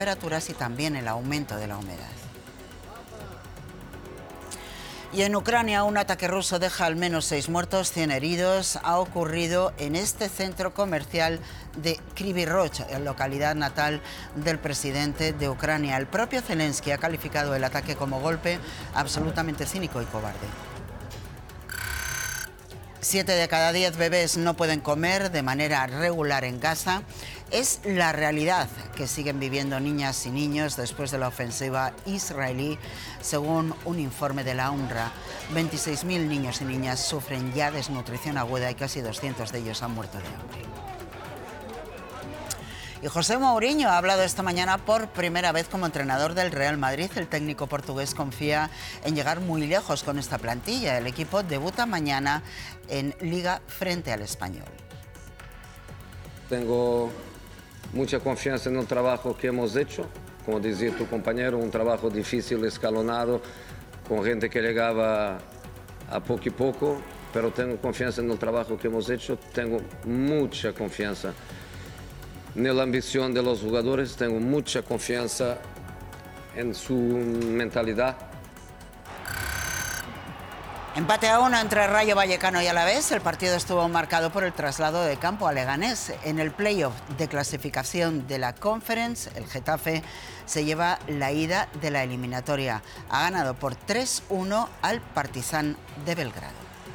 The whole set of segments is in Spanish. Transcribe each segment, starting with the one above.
temperaturas y también el aumento de la humedad. Y en Ucrania, un ataque ruso deja al menos 6 muertos, 100 heridos. Ha ocurrido en este centro comercial de Kryvyi Rog, localidad natal del presidente de Ucrania. El propio Zelensky ha calificado el ataque como golpe absolutamente cínico y cobarde. 7 de cada 10 bebés no pueden comer de manera regular en Gaza. Es la realidad que siguen viviendo niñas y niños después de la ofensiva israelí, según un informe de la UNRWA. 26.000 niños y niñas sufren ya desnutrición aguda y casi 200 de ellos han muerto de hambre. Y José Mourinho ha hablado esta mañana por primera vez como entrenador del Real Madrid. El técnico portugués confía en llegar muy lejos con esta plantilla. El equipo debuta mañana en Liga frente al Español. Tengo mucha confianza en el trabajo que hemos hecho. Como decía tu compañero, un trabajo difícil, escalonado, con gente que llegaba a poco y poco, pero tengo confianza en el trabajo que hemos hecho. Tengo mucha confianza en la ambición de los jugadores, tengo mucha confianza en su mentalidad. Empate a 1 entre Rayo Vallecano y Alavés. El partido estuvo marcado por el traslado de campo a Leganés. En el playoff de clasificación de la Conference, el Getafe se lleva la ida de la eliminatoria. Ha ganado por 3-1 al Partizan de Belgrado.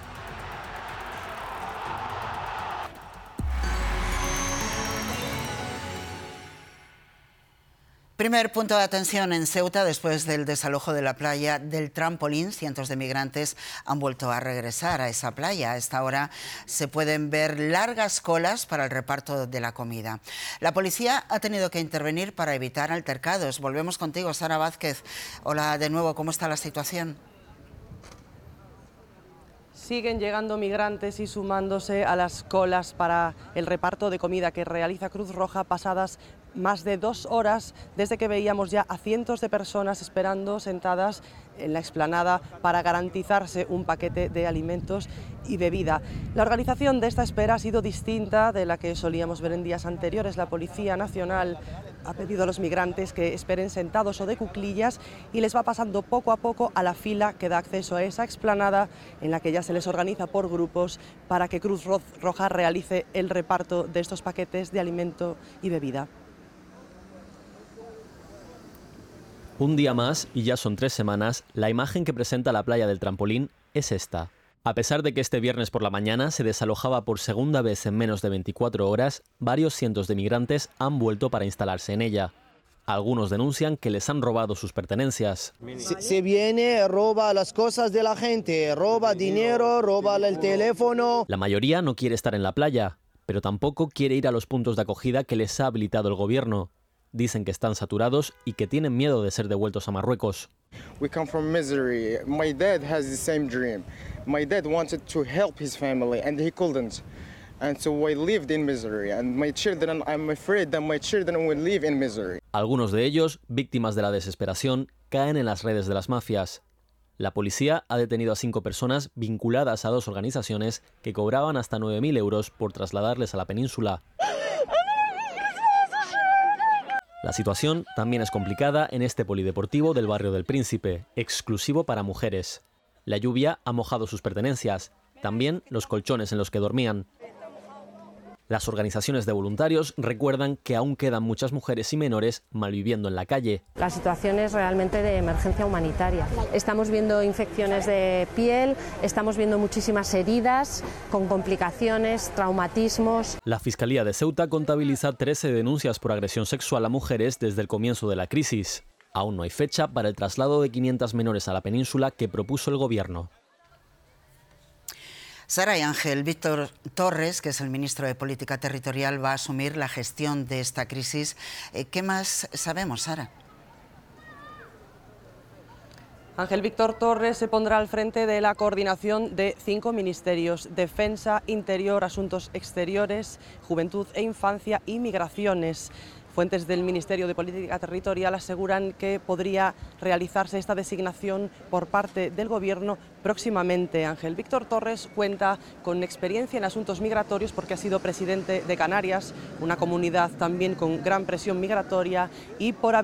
Primer punto de atención en Ceuta después del desalojo de la playa del Trampolín. Cientos de migrantes han vuelto a regresar a esa playa. A esta hora se pueden ver largas colas para el reparto de la comida. La policía ha tenido que intervenir para evitar altercados. Volvemos contigo, Sara Vázquez. Hola de nuevo, ¿cómo está la situación? Siguen llegando migrantes y sumándose a las colas para el reparto de comida que realiza Cruz Roja pasadas más de 2 horas desde que veíamos ya a cientos de personas esperando sentadas en la explanada para garantizarse un paquete de alimentos y bebida. La organización de esta espera ha sido distinta de la que solíamos ver en días anteriores. La Policía Nacional ha pedido a los migrantes que esperen sentados o de cuclillas y les va pasando poco a poco a la fila que da acceso a esa explanada en la que ya se les organiza por grupos para que Cruz Roja realice el reparto de estos paquetes de alimento y bebida. Un día más, y ya son 3 semanas, la imagen que presenta la playa del Trampolín es esta. A pesar de que este viernes por la mañana se desalojaba por segunda vez en menos de 24 horas, varios cientos de migrantes han vuelto para instalarse en ella. Algunos denuncian que les han robado sus pertenencias. Se viene, roba las cosas de la gente, roba dinero, roba el teléfono. La mayoría no quiere estar en la playa, pero tampoco quiere ir a los puntos de acogida que les ha habilitado el gobierno. Dicen que están saturados y que tienen miedo de ser devueltos a Marruecos. We come from misery. My dad has the same dream. My dad wanted to help his family and he couldn't. And so I lived in misery. And my children, I'm afraid that my children will live in misery. Algunos de ellos, víctimas de la desesperación, caen en las redes de las mafias. La policía ha detenido a 5 personas vinculadas a 2 organizaciones que cobraban hasta 9.000 euros por trasladarles a la península. La situación también es complicada en este polideportivo del barrio del Príncipe, exclusivo para mujeres. La lluvia ha mojado sus pertenencias, también los colchones en los que dormían. Las organizaciones de voluntarios recuerdan que aún quedan muchas mujeres y menores malviviendo en la calle. La situación es realmente de emergencia humanitaria. Estamos viendo infecciones de piel, estamos viendo muchísimas heridas con complicaciones, traumatismos. La Fiscalía de Ceuta contabiliza 13 denuncias por agresión sexual a mujeres desde el comienzo de la crisis. Aún no hay fecha para el traslado de 500 menores a la península que propuso el gobierno. Sara y Ángel, Víctor Torres, que es el ministro de Política Territorial, va a asumir la gestión de esta crisis. ¿Qué más sabemos, Sara? Ángel Víctor Torres se pondrá al frente de la coordinación de 5 ministerios: Defensa, Interior, Asuntos Exteriores, Juventud e Infancia y Migraciones. Fuentes del Ministerio de Política Territorial aseguran que podría realizarse esta designación por parte del Gobierno próximamente. Ángel Víctor Torres cuenta con experiencia en asuntos migratorios porque ha sido presidente de Canarias, una comunidad también con gran presión migratoria, y por